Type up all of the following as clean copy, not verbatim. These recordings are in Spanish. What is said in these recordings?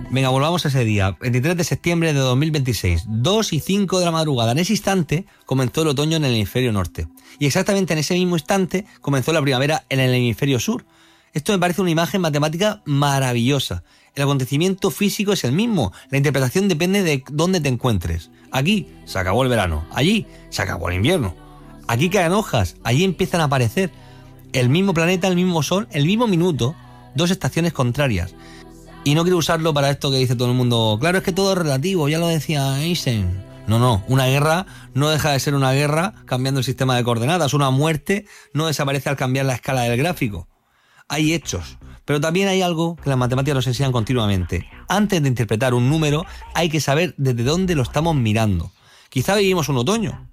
Venga, volvamos a ese día, 23 de septiembre de 2026, 2:05 de la madrugada. En ese instante comenzó el otoño en el hemisferio norte. Y exactamente en ese mismo instante comenzó la primavera en el hemisferio sur. Esto me parece una imagen matemática maravillosa. El acontecimiento físico es el mismo, la interpretación depende de dónde te encuentres. Aquí se acabó el verano, allí se acabó el invierno. Aquí caen hojas, allí empiezan a aparecer. El mismo planeta, el mismo sol, el mismo minuto, dos estaciones contrarias. Y no quiero usarlo para esto que dice todo el mundo, claro, es que todo es relativo, ya lo decía Einstein. No, una guerra no deja de ser una guerra cambiando el sistema de coordenadas. Una muerte no desaparece al cambiar la escala del gráfico. Hay hechos, pero también hay algo que las matemáticas nos enseñan continuamente. Antes de interpretar un número, hay que saber desde dónde lo estamos mirando. Quizá vivimos un otoño,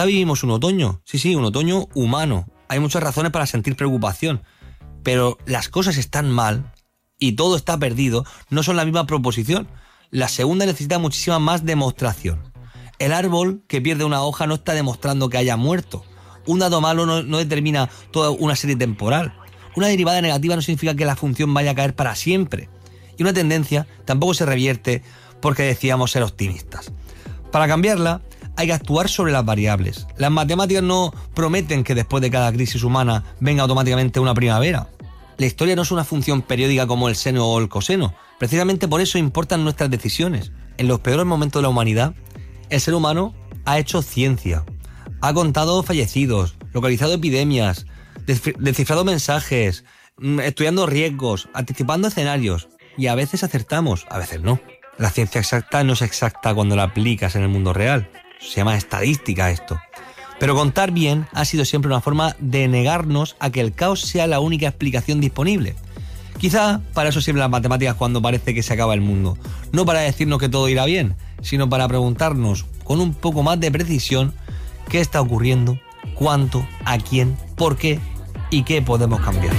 sí, un otoño humano. Hay muchas razones para sentir preocupación, pero las cosas están mal y todo está perdido, no son la misma proposición. La segunda necesita muchísima más demostración. El árbol que pierde una hoja no está demostrando que haya muerto. Un dato malo no determina toda una serie temporal. Una derivada negativa no significa que la función vaya a caer para siempre. Y una tendencia tampoco se revierte porque decíamos ser optimistas. Para cambiarla, hay que actuar sobre las variables. Las matemáticas no prometen que después de cada crisis humana venga automáticamente una primavera. La historia no es una función periódica como el seno o el coseno. Precisamente por eso importan nuestras decisiones. En los peores momentos de la humanidad, el ser humano ha hecho ciencia. Ha contado fallecidos, localizado epidemias, descifrado mensajes, estudiando riesgos, anticipando escenarios. Y a veces acertamos, a veces no. La ciencia exacta no es exacta cuando la aplicas en el mundo real. Se llama estadística esto. Pero contar bien ha sido siempre una forma de negarnos a que el caos sea la única explicación disponible. Quizá para eso sirven las matemáticas cuando parece que se acaba el mundo. No para decirnos que todo irá bien, sino para preguntarnos con un poco más de precisión qué está ocurriendo, cuánto, a quién, por qué y qué podemos cambiar.